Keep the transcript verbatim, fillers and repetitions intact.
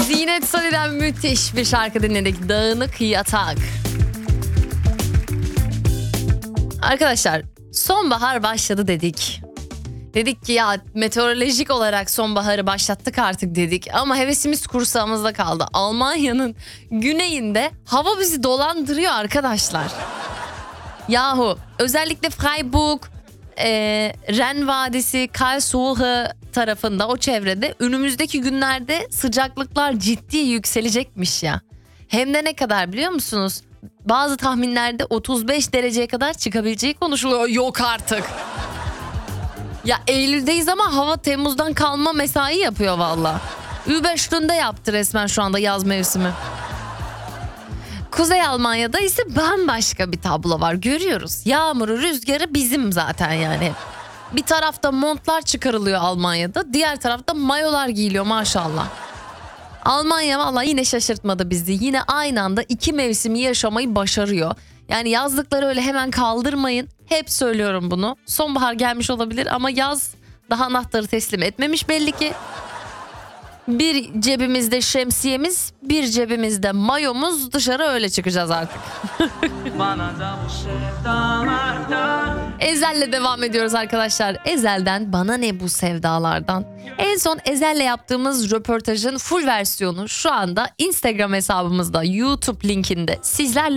Zinet Salih'den müthiş bir şarkı dinledik. Dağınık Yatak. Arkadaşlar sonbahar başladı dedik. Dedik ki ya meteorolojik olarak sonbaharı başlattık artık dedik. Ama hevesimiz kursağımızda kaldı. Almanya'nın güneyinde hava bizi dolandırıyor arkadaşlar. Yahu özellikle Freiburg, e, Ren Vadisi, Karlsruhe tarafında o çevrede önümüzdeki günlerde sıcaklıklar ciddi yükselecekmiş ya. Hem de ne kadar biliyor musunuz? Bazı tahminlerde otuz beş dereceye kadar çıkabileceği konuşuluyor. Yok artık. Ya Eylül'deyiz ama hava Temmuz'dan kalma mesai yapıyor valla. Überstunde yaptı resmen şu anda yaz mevsimi. Kuzey Almanya'da ise bambaşka bir tablo var, görüyoruz. Yağmuru, rüzgarı bizim zaten yani. Bir tarafta montlar çıkarılıyor Almanya'da, diğer tarafta mayolar giyiliyor maşallah. Almanya valla yine şaşırtmadı bizi. Yine aynı anda iki mevsimi yaşamayı başarıyor. Yani yazlıkları öyle hemen kaldırmayın. Hep söylüyorum bunu. Sonbahar gelmiş olabilir ama yaz daha anahtarı teslim etmemiş belli ki. Bir cebimizde şemsiyemiz, bir cebimizde mayomuz, dışarı öyle çıkacağız artık. Ezel'le devam ediyoruz arkadaşlar. Ezel'den Bana Ne Bu Sevdalardan. En son Ezel'le yaptığımız röportajın full versiyonu şu anda Instagram hesabımızda, YouTube linkinde sizlerle